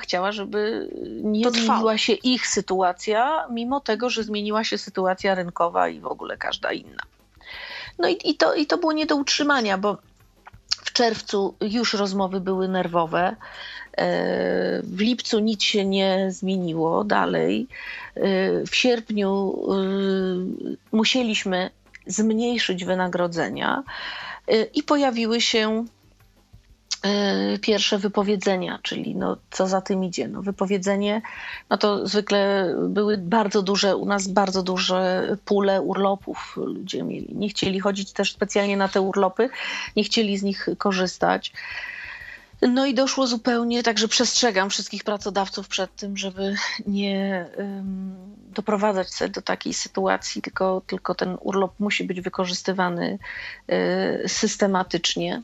chciała, żeby nie To trwało. zmieniła się ich sytuacja, mimo tego, że zmieniła się sytuacja rynkowa i w ogóle każda inna. No i to było nie do utrzymania, bo w czerwcu już rozmowy były nerwowe. W lipcu nic się nie zmieniło dalej. W sierpniu musieliśmy zmniejszyć wynagrodzenia i pojawiły się pierwsze wypowiedzenia, czyli no, co za tym idzie. No, wypowiedzenie, no to zwykle były bardzo duże, u nas bardzo duże pule urlopów ludzie mieli. Nie chcieli chodzić też specjalnie na te urlopy, nie chcieli z nich korzystać. No i doszło zupełnie, także przestrzegam wszystkich pracodawców przed tym, żeby nie doprowadzać się do takiej sytuacji, tylko ten urlop musi być wykorzystywany systematycznie.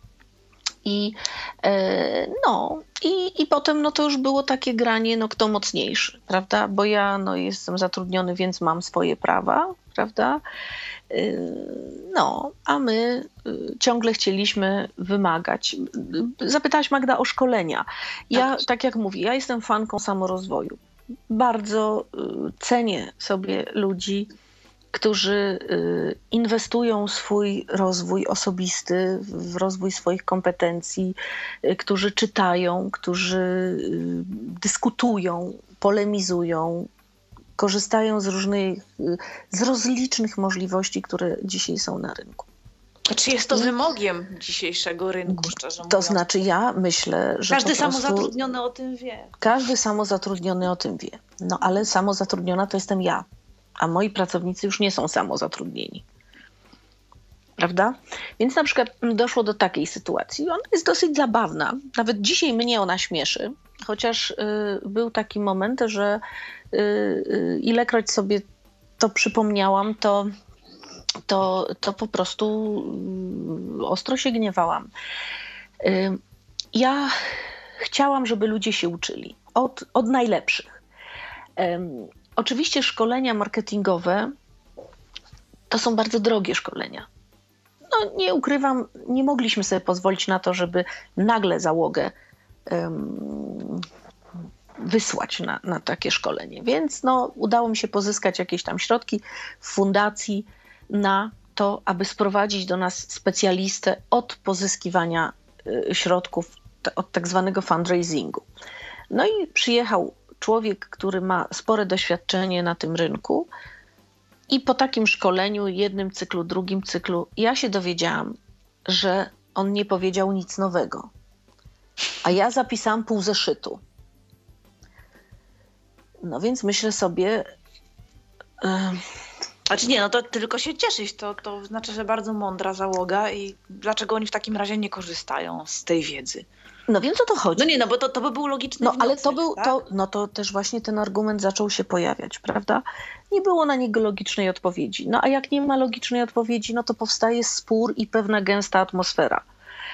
I potem no to już było takie granie, no kto mocniejszy, prawda? Bo ja no, jestem zatrudniony, więc mam swoje prawa, prawda? No, a my ciągle chcieliśmy wymagać. Zapytałaś, Magda, o szkolenia. Ja, tak jak mówię, ja jestem fanką samorozwoju. Bardzo cenię sobie ludzi, którzy inwestują w swój rozwój osobisty, w rozwój swoich kompetencji, którzy czytają, którzy dyskutują, polemizują, korzystają z rozlicznych możliwości, które dzisiaj są na rynku. Czy jest to wymogiem dzisiejszego rynku, szczerze mówiąc? To znaczy ja myślę, że każdy samozatrudniony o tym wie. Każdy samozatrudniony o tym wie. No ale samozatrudniona to jestem ja. A moi pracownicy już nie są samozatrudnieni. Prawda? Więc na przykład doszło do takiej sytuacji. Ona jest dosyć zabawna. Nawet dzisiaj mnie ona śmieszy. Chociaż był taki moment, że ilekroć sobie to przypomniałam, to po prostu ostro się gniewałam. Ja chciałam, żeby ludzie się uczyli. Od najlepszych. Oczywiście szkolenia marketingowe to są bardzo drogie szkolenia. No nie ukrywam, nie mogliśmy sobie pozwolić na to, żeby nagle załogę wysłać na takie szkolenie. Więc no, udało mi się pozyskać jakieś tam środki w fundacji na to, aby sprowadzić do nas specjalistę od pozyskiwania środków, od tak zwanego fundraisingu. No i przyjechał człowiek, który ma spore doświadczenie na tym rynku i po takim szkoleniu, jednym cyklu, drugim cyklu, ja się dowiedziałam, że on nie powiedział nic nowego. A ja zapisałam pół zeszytu. No więc myślę sobie... Znaczy nie, no to tylko się cieszyć. To znaczy, że bardzo mądra załoga i dlaczego oni w takim razie nie korzystają z tej wiedzy? No więc o to chodzi. No nie, no bo to by był logiczny wniosek, ale to był, tak? to też właśnie ten argument zaczął się pojawiać, prawda? Nie było na niego logicznej odpowiedzi. No a jak nie ma logicznej odpowiedzi, no to powstaje spór i pewna gęsta atmosfera.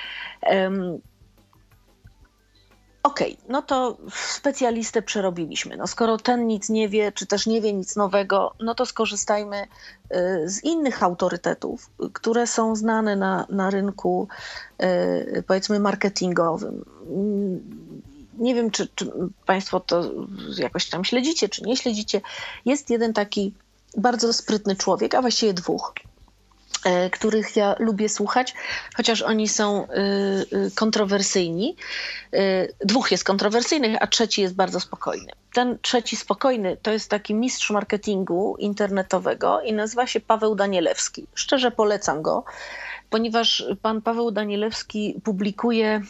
Okej, no to specjalistę przerobiliśmy. No skoro ten nic nie wie, czy też nie wie nic nowego, no to skorzystajmy z innych autorytetów, które są znane na rynku, powiedzmy, marketingowym. Nie wiem, czy Państwo to jakoś tam śledzicie, czy nie śledzicie. Jest jeden taki bardzo sprytny człowiek, a właściwie dwóch, których ja lubię słuchać, chociaż oni są kontrowersyjni. Dwóch jest kontrowersyjnych, a trzeci jest bardzo spokojny. Ten trzeci spokojny to jest taki mistrz marketingu internetowego i nazywa się Paweł Danielewski. Szczerze polecam go, ponieważ pan Paweł Danielewski publikuje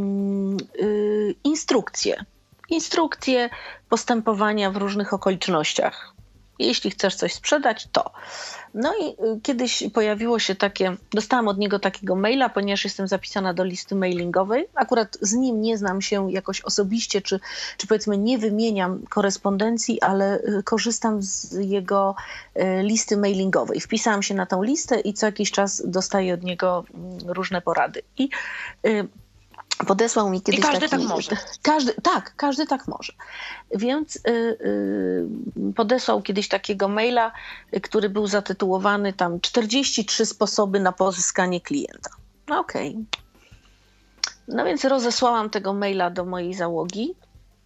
instrukcje postępowania w różnych okolicznościach. Jeśli chcesz coś sprzedać, to. No i kiedyś pojawiło się dostałam od niego takiego maila, ponieważ jestem zapisana do listy mailingowej. Akurat z nim nie znam się jakoś osobiście, czy powiedzmy nie wymieniam korespondencji, ale korzystam z jego listy mailingowej. Wpisałam się na tą listę i co jakiś czas dostaję od niego różne porady. I podesłał mi kiedyś każdy tak może. Każdy tak może. Więc podesłał kiedyś takiego maila, który był zatytułowany tam 43 sposoby na pozyskanie klienta. No okej. No więc rozesłałam tego maila do mojej załogi